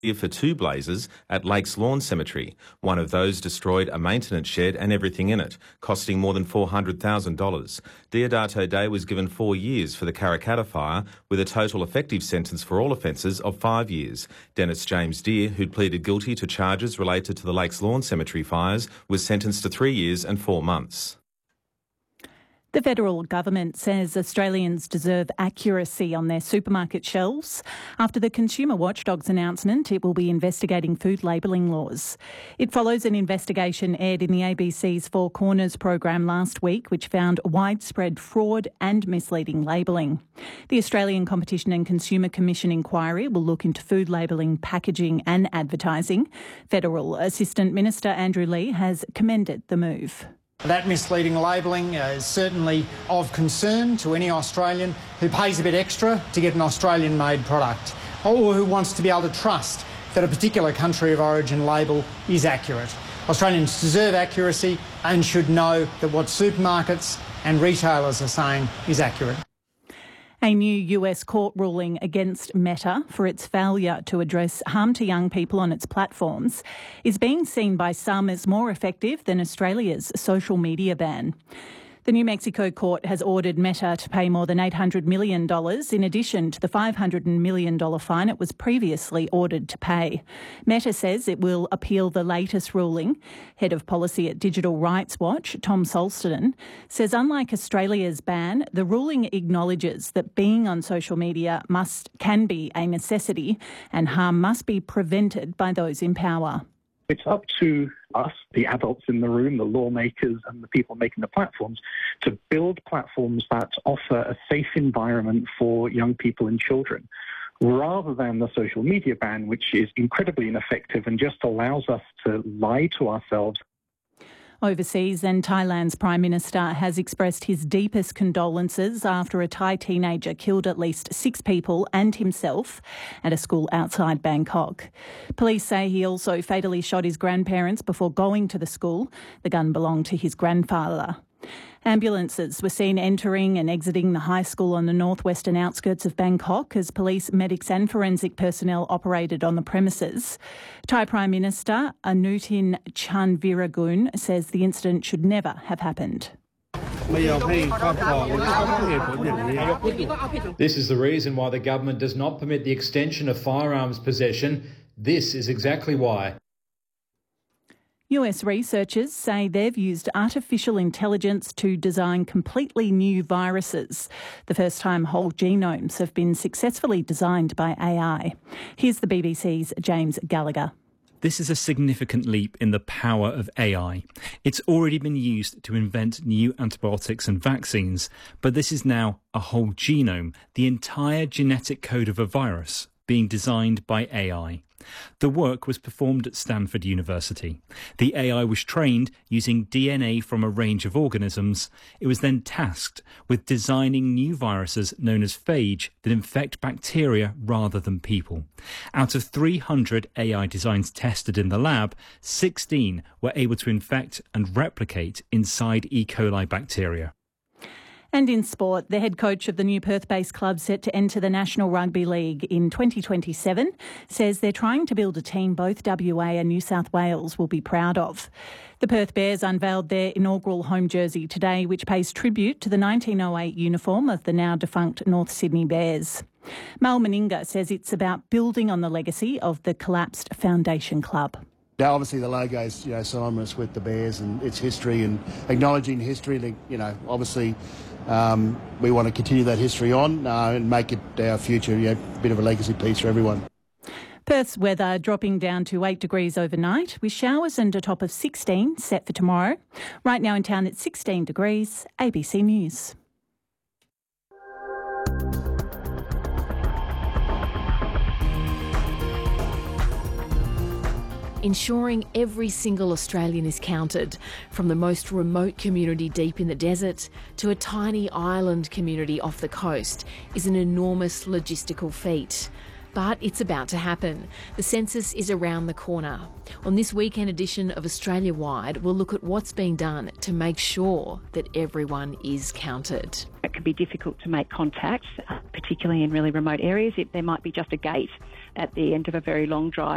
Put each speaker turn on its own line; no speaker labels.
for two blazes at Lakes Lawn Cemetery. One of those destroyed a maintenance shed and everything in it, costing more than $400,000. Deodato Day was given 4 years for the Karrakatta fire, with a total effective sentence for all offences of 5 years. Dennis James Deer, who'd pleaded guilty to charges related to the Lakes Lawn Cemetery fires, was sentenced to 3 years and 4 months.
The federal government says Australians deserve accuracy on their supermarket shelves. After the Consumer Watchdog's announcement, it will be investigating food labelling laws. It follows an investigation aired in the ABC's Four Corners program last week, which found widespread fraud and misleading labelling. The Australian Competition and Consumer Commission inquiry will look into food labelling, packaging and advertising. Federal Assistant Minister Andrew Leigh has commended the move.
That misleading labelling is certainly of concern to any Australian who pays a bit extra to get an Australian-made product, or who wants to be able to trust that a particular country of origin label is accurate. Australians deserve accuracy and should know that what supermarkets and retailers are saying is accurate.
A new US court ruling against Meta for its failure to address harm to young people on its platforms is being seen by some as more effective than Australia's social media ban. The New Mexico court has ordered Meta to pay more than $800 million in addition to the $500 million fine it was previously ordered to pay. Meta says it will appeal the latest ruling. Head of policy at Digital Rights Watch, Tom Solston, says unlike Australia's ban, the ruling acknowledges that being on social media can be a necessity and harm must be prevented by those in power.
It's up to us, the adults in the room, the lawmakers and the people making the platforms, to build platforms that offer a safe environment for young people and children, rather than the social media ban, which is incredibly ineffective and just allows us to lie to ourselves.
Overseas, and Thailand's Prime Minister has expressed his deepest condolences after a Thai teenager killed at least 6 people and himself at a school outside Bangkok. Police say he also fatally shot his grandparents before going to the school. The gun belonged to his grandfather. Ambulances were seen entering and exiting the high school on the northwestern outskirts of Bangkok as police, medics and forensic personnel operated on the premises. Thai Prime Minister Anutin Chanvirakul says the incident should never have happened.
This is the reason why the government does not permit the extension of firearms possession. This is exactly why.
US researchers say they've used artificial intelligence to design completely new viruses, the first time whole genomes have been successfully designed by AI. Here's the BBC's James Gallagher.
This is a significant leap in the power of AI. It's already been used to invent new antibiotics and vaccines, but this is now a whole genome, the entire genetic code of a virus, being designed by AI. The work was performed at Stanford University. The AI was trained using DNA from a range of organisms. It was then tasked with designing new viruses known as phage that infect bacteria rather than people. Out of 300 AI designs tested in the lab, 16 were able to infect and replicate inside E. coli bacteria.
And in sport, the head coach of the new Perth-based club set to enter the National Rugby League in 2027 says they're trying to build a team both WA and New South Wales will be proud of. The Perth Bears unveiled their inaugural home jersey today, which pays tribute to the 1908 uniform of the now defunct North Sydney Bears. Mal Meninga says it's about building on the legacy of the collapsed Foundation Club.
Now, obviously, the logo is synonymous with the Bears and its history and acknowledging history. Obviously, we want to continue that history on and make it our future, a bit of a legacy piece for everyone.
Perth's weather dropping down to 8 degrees overnight with showers and a top of 16 set for tomorrow. Right now in town it's 16 degrees. ABC News.
Ensuring every single Australian is counted, from the most remote community deep in the desert to a tiny island community off the coast, is an enormous logistical feat. But it's about to happen. The census is around the corner. On this weekend edition of Australia Wide, we'll look at what's being done to make sure that everyone is counted.
It can be difficult to make contact, particularly in really remote areas. There might be just a gate at the end of a very long drive.